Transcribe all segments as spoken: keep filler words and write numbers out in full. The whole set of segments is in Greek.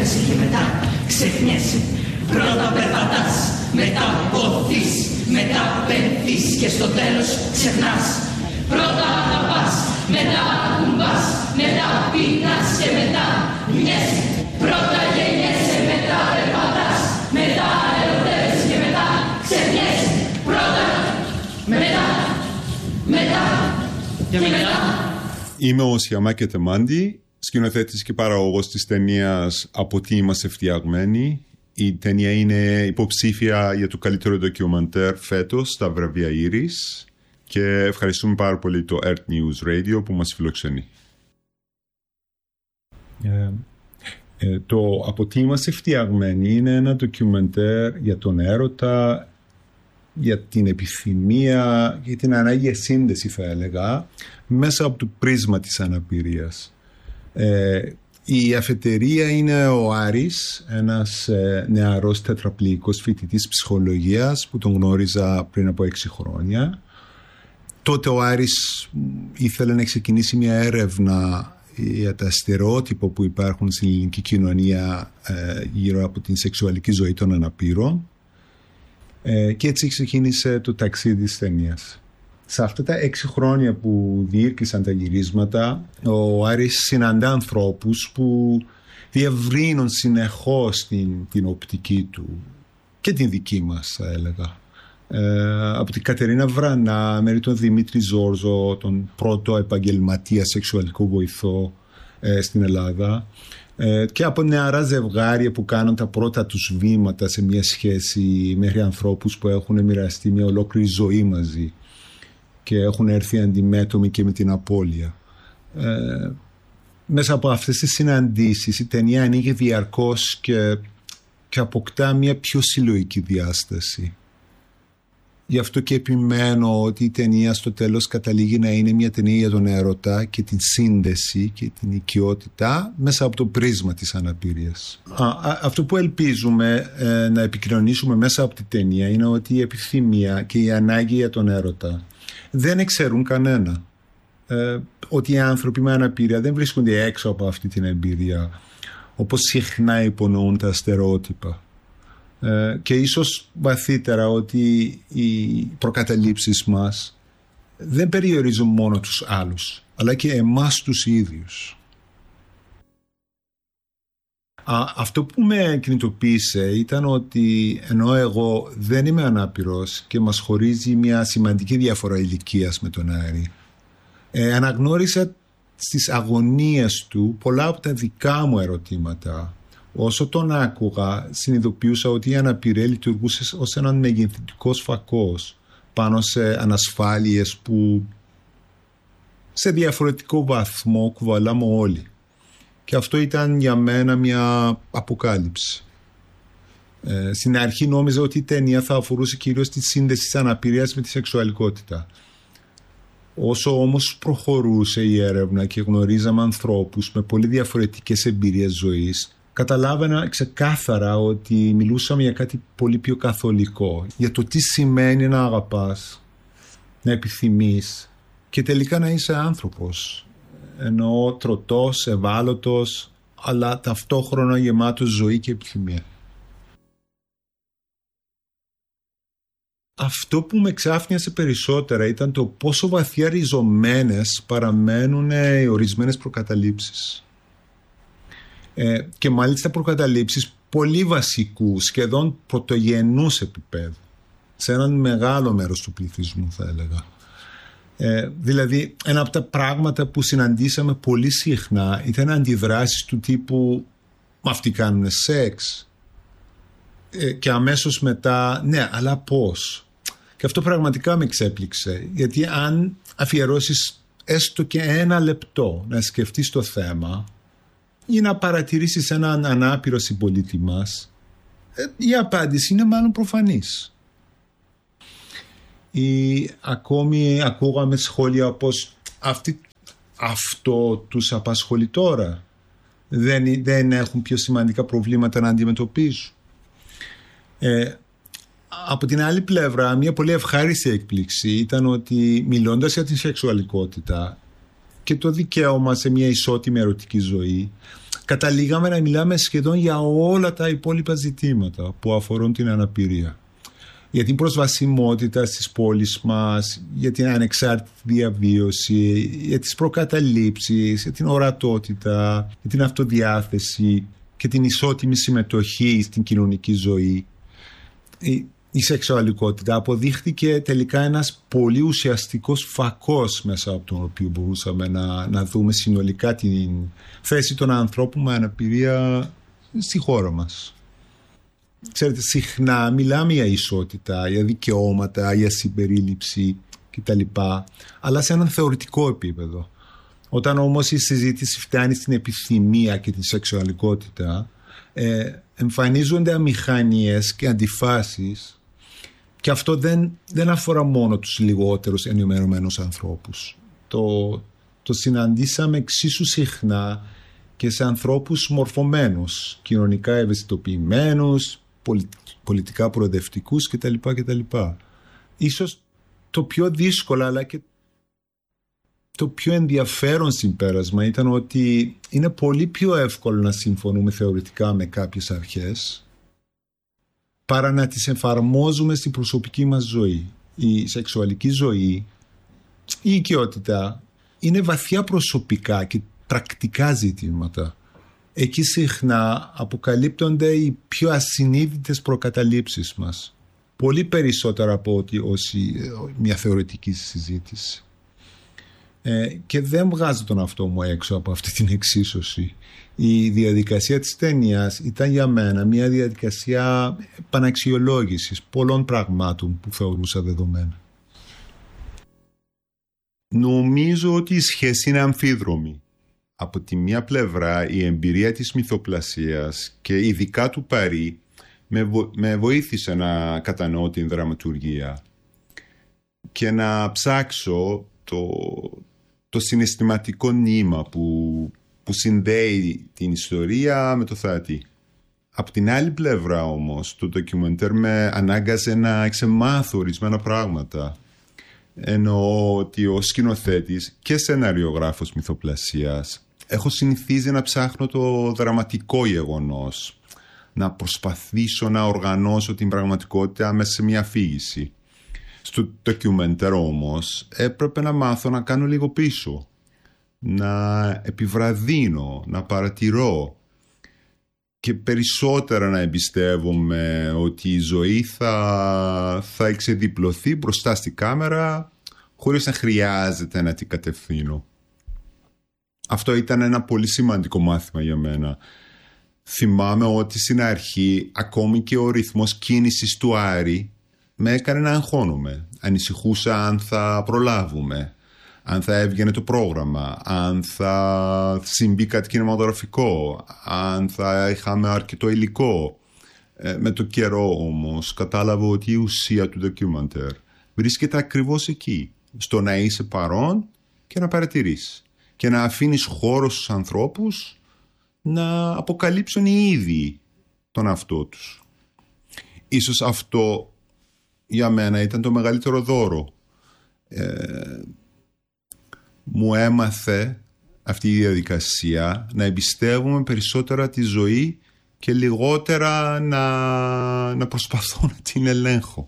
ερωτεύεσαι και μετά ξεχνιέσαι. Πρώτα περπατάς, μετά ποθείς, μετά πενθείς και στο τέλος ξεχνάς. Πρώτα αγαπάς, μετά ακουμπάς, μετά πεινάς και μετά μοιέσαι. Πρώτα γεννιέσαι, μετά περπατάς, μετά ερωτεύεσαι και μετά ξεχνιέσαι. Πρώτα, μετά, μετά και μετά. Είμαι ο Σιαμά Κετεμάντη, σκηνοθέτης και παραγωγός της ταινίας «Από τι είμαστε φτιαγμένοι». Η ταινία είναι υποψήφια για το καλύτερο ντοκιουμαντέρ φέτος στα βραβεία Ήρης και ευχαριστούμε πάρα πολύ το Earth News Radio που μας φιλοξενεί. Ε, ε, το «Από τι είμαστε φτιαγμένοι» είναι ένα ντοκιουμαντέρ για τον έρωτα, για την επιθυμία, για την ανάγκη σύνδεση θα έλεγα, μέσα από το πρίσμα της αναπηρίας. Ε, η αφετηρία είναι ο Άρης, ένας ε, νεαρός τετραπληγικός φοιτητής ψυχολογίας που τον γνώριζα πριν από έξι χρόνια. Τότε ο Άρης ήθελε να ξεκινήσει μια έρευνα για τα στερεότυπα που υπάρχουν στην ελληνική κοινωνία ε, γύρω από την σεξουαλική ζωή των αναπήρων. Ε, και έτσι ξεκίνησε το ταξίδι της ταινίας. Σε αυτά τα έξι χρόνια που διήρκησαν τα γυρίσματα, ο Άρης συναντά ανθρώπους που διευρύνουν συνεχώς την, την οπτική του και την δική μας θα έλεγα. Ε, από την Κατερίνα Βρανά, μέχρι τον Δημήτρη Ζόρζο, τον πρώτο επαγγελματία σεξουαλικό βοηθό ε, στην Ελλάδα, ε, και από νεαρά ζευγάρια που κάνουν τα πρώτα τους βήματα σε μια σχέση, μέχρι ανθρώπους που έχουν μοιραστεί μια ολόκληρη ζωή μαζί και έχουν έρθει αντιμέτωποι και με την απώλεια. Ε, μέσα από αυτές τις συναντήσεις η ταινία ανοίγει διαρκώς και, και αποκτά μια πιο συλλογική διάσταση. Γι' αυτό και επιμένω ότι η ταινία στο τέλος καταλήγει να είναι μια ταινία για τον έρωτα και την σύνδεση και την οικειότητα μέσα από το πρίσμα της αναπηρίας. Α, α, αυτό που ελπίζουμε ε, να επικοινωνήσουμε μέσα από την ταινία είναι ότι η επιθυμία και η ανάγκη για τον έρωτα δεν εξαιρούν κανένα. Ε, ότι οι άνθρωποι με αναπηρία δεν βρίσκονται έξω από αυτή την εμπειρία, όπως συχνά υπονοούν τα στερεότυπα. Ε, και ίσως βαθύτερα ότι οι προκαταλήψεις μας δεν περιορίζουν μόνο τους άλλους, αλλά και εμάς τους ίδιους. Α, αυτό που με κινητοποίησε ήταν ότι ενώ εγώ δεν είμαι ανάπηρος και μας χωρίζει μια σημαντική διαφορά ηλικίας με τον Άρη, ε, αναγνώρισα στις αγωνίες του πολλά από τα δικά μου ερωτήματα. Όσο τον άκουγα, συνειδητοποιούσα ότι η αναπηρία λειτουργούσε ως έναν μεγεθυντικός φακός πάνω σε ανασφάλειες που σε διαφορετικό βαθμό κουβαλάμε όλοι. Και αυτό ήταν για μένα μια αποκάλυψη. Ε, στην αρχή νόμιζα ότι η ταινία θα αφορούσε κυρίως τη σύνδεση της αναπηρίας με τη σεξουαλικότητα. Όσο όμως προχωρούσε η έρευνα και γνωρίζαμε ανθρώπους με πολύ διαφορετικές εμπειρίες ζωής, καταλάβαινα ξεκάθαρα ότι μιλούσαμε για κάτι πολύ πιο καθολικό. Για το τι σημαίνει να αγαπάς, να επιθυμείς και τελικά να είσαι άνθρωπος. Εννοώ τροτός, ευάλωτος, αλλά ταυτόχρονα γεμάτος ζωή και επιθυμία. Αυτό που με ξάφνιασε περισσότερα ήταν το πόσο βαθιά ριζωμένες παραμένουν οι ορισμένες προκαταλήψεις. Ε, και μάλιστα προκαταλήψεις πολύ βασικού, σχεδόν πρωτογενούς επίπεδου, σε έναν μεγάλο μέρος του πληθυσμού θα έλεγα. Ε, δηλαδή ένα από τα πράγματα που συναντήσαμε πολύ συχνά ήταν αντιδράσεις του τύπου «Μα αυτοί κάνουν σεξ» ε, και αμέσως μετά «Ναι, αλλά πώς?» Και αυτό πραγματικά με εξέπληξε, γιατί αν αφιερώσεις έστω και ένα λεπτό να σκεφτείς το θέμα ή να παρατηρήσεις έναν ανάπηρο συμπολίτη μας, η απάντηση είναι μάλλον προφανής. Ή ακόμη ακούγαμε σχόλια όπως αυτή, αυτό τους απασχολεί τώρα, δεν, δεν έχουν πιο σημαντικά προβλήματα να αντιμετωπίζουν. Ε, από την άλλη πλευρά, μια πολύ ευχάριστη έκπληξη ήταν ότι μιλώντας για την σεξουαλικότητα και το δικαίωμα σε μια ισότιμη ερωτική ζωή, καταλήγαμε να μιλάμε σχεδόν για όλα τα υπόλοιπα ζητήματα που αφορούν την αναπηρία. Για την προσβασιμότητα στις πόλεις μας, για την ανεξάρτητη διαβίωση, για τις προκαταλήψεις, για την ορατότητα, για την αυτοδιάθεση και την ισότιμη συμμετοχή στην κοινωνική ζωή. Η, η σεξουαλικότητα αποδείχθηκε τελικά ένας πολύ ουσιαστικός φακός μέσα από τον οποίο μπορούσαμε να, να δούμε συνολικά την θέση των ανθρώπων με αναπηρία στη χώρα μας. Ξέρετε, συχνά μιλάμε για ισότητα, για δικαιώματα, για συμπερίληψη κτλ. Αλλά σε έναν θεωρητικό επίπεδο. Όταν όμως η συζήτηση φτάνει στην επιθυμία και την σεξουαλικότητα, ε, εμφανίζονται αμηχανίες και αντιφάσεις, και αυτό δεν, δεν αφορά μόνο τους λιγότερους ενημερωμένους ανθρώπους. Το, το συναντήσαμε εξίσου συχνά και σε ανθρώπους μορφωμένους, κοινωνικά ευαισθητοποιημένους, πολιτικά προοδευτικούς κτλ. κτλ. Ίσως το πιο δύσκολο αλλά και το πιο ενδιαφέρον συμπέρασμα ήταν ότι είναι πολύ πιο εύκολο να συμφωνούμε θεωρητικά με κάποιες αρχές παρά να τις εφαρμόζουμε στην προσωπική μας ζωή. Η σεξουαλική ζωή, η οικειότητα είναι βαθιά προσωπικά και πρακτικά ζητήματα. Εκεί συχνά αποκαλύπτονται οι πιο ασυνείδητες προκαταλήψεις μας. Πολύ περισσότερα από ότι ως μια θεωρητική συζήτηση. Ε, και δεν βγάζω τον αυτό μου έξω από αυτή την εξίσωση. Η διαδικασία της ταινίας ήταν για μένα μια διαδικασία επαναξιολόγησης πολλών πραγμάτων που θεωρούσα δεδομένα. Νομίζω ότι η σχέση είναι αμφίδρομη. Από τη μία πλευρά η εμπειρία της μυθοπλασίας και ειδικά του Παρί με, βο... με βοήθησε να κατανοώ την δραματουργία και να ψάξω το, το συναισθηματικό νήμα που, που συνδέει την ιστορία με το θεατή. Από την άλλη πλευρά όμως το ντοκιμαντέρ με ανάγκασε να εξεμάθω ορισμένα πράγματα. Εννοώ ότι ο σκηνοθέτης και σεναριογράφος μυθοπλασίας έχω συνηθίσει να ψάχνω το δραματικό γεγονός, να προσπαθήσω να οργανώσω την πραγματικότητα μέσα σε μια αφήγηση. Στο ντοκιμαντέρ όμως έπρεπε να μάθω να κάνω λίγο πίσω, να επιβραδύνω, να παρατηρώ και περισσότερα να εμπιστεύομαι ότι η ζωή θα, θα εξεδιπλωθεί μπροστά στη κάμερα χωρίς να χρειάζεται να την κατευθύνω. Αυτό ήταν ένα πολύ σημαντικό μάθημα για μένα. Θυμάμαι ότι στην αρχή ακόμη και ο ρυθμός κίνησης του Άρη με έκανε να αγχώνομαι. Ανησυχούσα αν θα προλάβουμε, αν θα έβγαινε το πρόγραμμα, αν θα συμβεί κάτι κινηματογραφικό, αν θα είχαμε αρκετό υλικό. Ε, με το καιρό όμως κατάλαβα ότι η ουσία του ντοκιμαντέρ βρίσκεται ακριβώς εκεί, στο να είσαι παρόν και να παρατηρείς και να αφήνεις χώρο στους ανθρώπους να αποκαλύψουν οι ίδιοι τον αυτό τους. Ίσως αυτό για μένα ήταν το μεγαλύτερο δώρο. Ε, μου έμαθε αυτή η διαδικασία να εμπιστεύομαι περισσότερα τη ζωή και λιγότερα να, να προσπαθώ να την ελέγχω.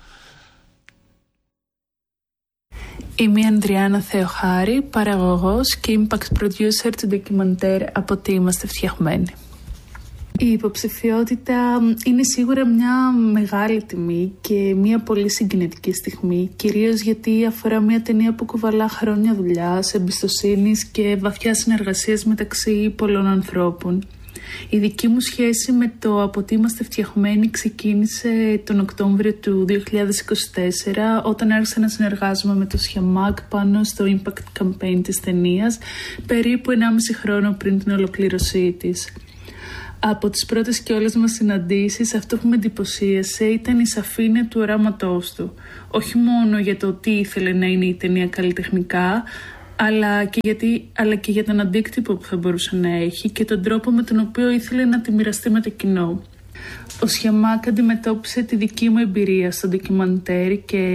Είμαι η Ανδριάννα Θεοχάρη, παραγωγός και impact producer του ντοκιμαντέρ «Από τι είμαστε φτιαγμένοι». Η υποψηφιότητα είναι σίγουρα μια μεγάλη τιμή και μια πολύ συγκινητική στιγμή, κυρίως γιατί αφορά μια ταινία που κουβαλά χρόνια δουλειάς, εμπιστοσύνης και βαθιά συνεργασίας μεταξύ πολλών ανθρώπων. Η δική μου σχέση με το «Από τι είμαστε φτιαγμένοι» ξεκίνησε τον Οκτώβριο του δύο χιλιάδες είκοσι τέσσερα, όταν άρχισα να συνεργάζομαι με το Σιαμάκ πάνω στο impact campaign της ταινίας, περίπου ενάμιση χρόνο πριν την ολοκλήρωσή της. Από τις πρώτες και όλες μας συναντήσεις, αυτό που με εντυπωσίασε ήταν η σαφήνεια του οράματός του. Όχι μόνο για το τι ήθελε να είναι η ταινία καλλιτεχνικά, αλλά και, γιατί, αλλά και για τον αντίκτυπο που θα μπορούσε να έχει και τον τρόπο με τον οποίο ήθελε να τη μοιραστεί με το κοινό. Ο Σιαμάκ αντιμετώπισε τη δική μου εμπειρία στο ντοκιμαντέρ και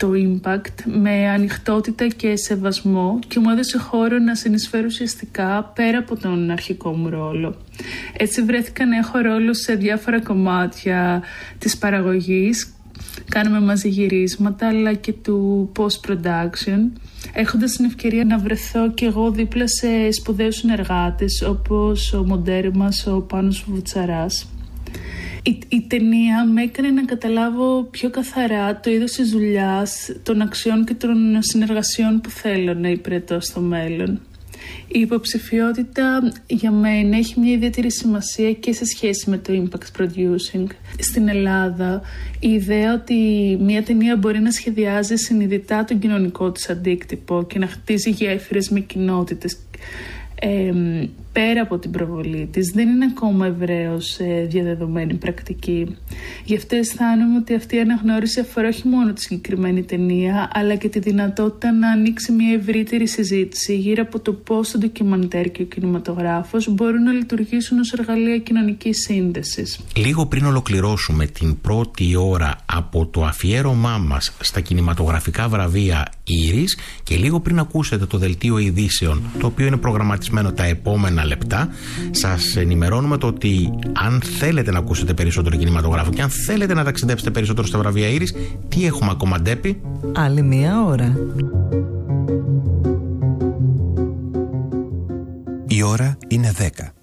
το Impact με ανοιχτότητα και σεβασμό και μου έδωσε χώρο να συνεισφέρω ουσιαστικά πέρα από τον αρχικό μου ρόλο. Έτσι βρέθηκα να έχω ρόλο σε διάφορα κομμάτια της παραγωγής. Κάναμε μαζί γυρίσματα αλλά και του post-production, έχοντας την ευκαιρία να βρεθώ και εγώ δίπλα σε σπουδαίους συνεργάτες όπως ο μοντέρ μας, ο Πάνος Βουτσαράς. Η, η ταινία με έκανε να καταλάβω πιο καθαρά το είδος της δουλειάς, των αξιών και των συνεργασιών που θέλω να υπηρετώ στο μέλλον. Η υποψηφιότητα για μένα έχει μια ιδιαίτερη σημασία και σε σχέση με το impact producing. Στην Ελλάδα, η ιδέα ότι μια ταινία μπορεί να σχεδιάζει συνειδητά τον κοινωνικό της αντίκτυπο και να χτίζει γέφυρες με κοινότητες ε, πέρα από την προβολή της δεν είναι ακόμα ευρέως ε, διαδεδομένη πρακτική. Γι' αυτό αισθάνομαι ότι αυτή η αναγνώριση αφορά όχι μόνο τη συγκεκριμένη ταινία, αλλά και τη δυνατότητα να ανοίξει μια ευρύτερη συζήτηση γύρω από το πώς το ντοκιμαντέρ και ο κινηματογράφος μπορούν να λειτουργήσουν ως εργαλεία κοινωνικής σύνδεσης. Λίγο πριν ολοκληρώσουμε την πρώτη ώρα από το αφιέρωμά μας στα κινηματογραφικά βραβεία Ήρις και λίγο πριν ακούσετε το δελτίο ειδήσεων, το οποίο είναι προγραμματισμένο τα επόμενα λεπτά, σας ενημερώνουμε το ότι αν θέλετε να ακούσετε περισσότερο κινηματογράφο και αν θέλετε να ταξιδέψετε περισσότερο στα βραβεία Ήρις, τι έχουμε ακόμα, Ντέπη? Άλλη μία ώρα. Η ώρα είναι δέκα.